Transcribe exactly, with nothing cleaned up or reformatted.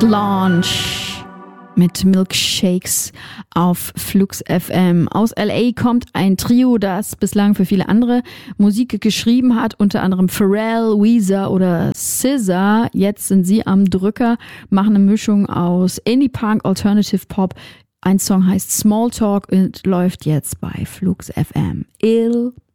Launch mit Milkshakes auf Flux F M. Aus L A kommt ein Trio, das bislang für viele andere Musik geschrieben hat, unter anderem Pharrell, Weezer oder S Z A. Jetzt sind sie am Drücker, machen eine Mischung aus Indie-Punk, Alternative Pop. Ein Song heißt Small Talk und läuft jetzt bei Flux F M. Ill